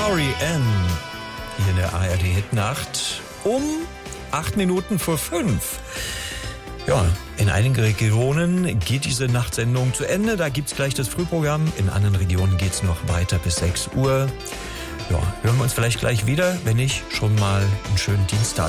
R.E.M. hier in der ARD Hitnacht um 8 Minuten vor 5. Ja, in einigen Regionen geht diese Nachtsendung zu Ende. Da gibt's gleich das Frühprogramm. In anderen Regionen geht's noch weiter bis 6 Uhr. Ja, hören wir uns vielleicht gleich wieder. Wenn nicht, schon mal einen schönen Dienstag.